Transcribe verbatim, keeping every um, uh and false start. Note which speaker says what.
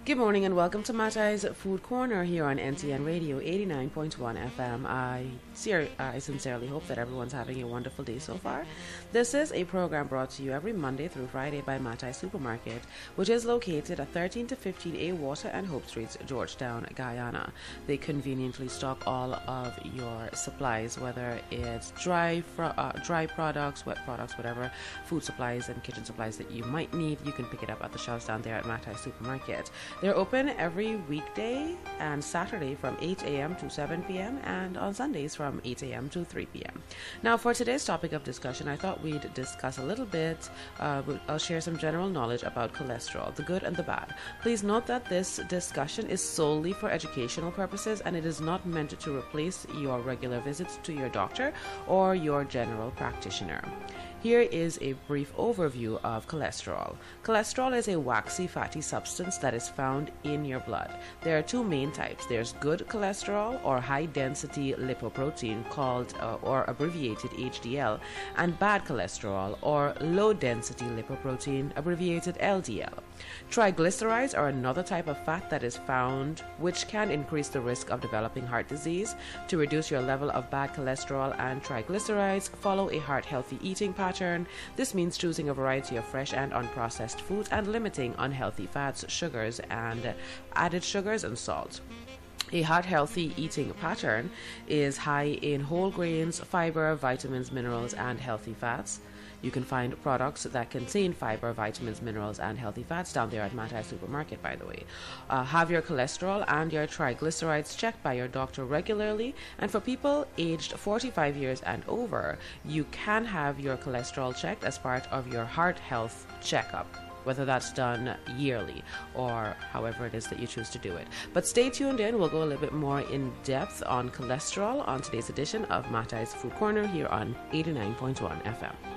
Speaker 1: Good morning and welcome to Matai's Food Corner here on N T N Radio eighty-nine point one F M. I, ser- I sincerely hope that everyone's having a wonderful day so far. This is a program brought to you every Monday through Friday by Matai Supermarket, which is located at thirteen to fifteen A Water and Hope Streets, Georgetown, Guyana. They conveniently stock all of your supplies, whether it's dry, fro- uh, dry products, wet products, whatever, food supplies and kitchen supplies that you might need. You can pick it up at the shelves down there at Matai Supermarket. They're open every weekday and Saturday from eight a.m. to seven p.m. and on Sundays from eight a.m. to three p.m. Now, for today's topic of discussion, I thought we'd discuss a little bit, uh, I'll share some general knowledge about cholesterol, the good and the bad. Please note that this discussion is solely for educational purposes and it is not meant to replace your regular visits to your doctor or your general practitioner. Here is a brief overview of cholesterol. Cholesterol is a waxy fatty substance that is found in your blood. There are two main types. There's good cholesterol or high density lipoprotein called uh, or abbreviated H D L, and bad cholesterol or low density lipoprotein abbreviated L D L. Triglycerides are another type of fat that is found which can increase the risk of developing heart disease. To reduce your level of bad cholesterol and triglycerides, follow a heart healthy eating pattern. This means choosing a variety of fresh and unprocessed foods and limiting unhealthy fats, sugars, and added sugars and salt. A heart-healthy eating pattern is high in whole grains, fiber, vitamins, minerals, and healthy fats. You can find products that contain fiber, vitamins, minerals, and healthy fats down there at Matai Supermarket, by the way. Uh, have your cholesterol and your triglycerides checked by your doctor regularly. And for people aged forty-five years and over, you can have your cholesterol checked as part of your heart health checkup, whether that's done yearly or however it is that you choose to do it. But stay tuned in. We'll go a little bit more in depth on cholesterol on today's edition of Matai's Food Corner here on eighty-nine point one F M.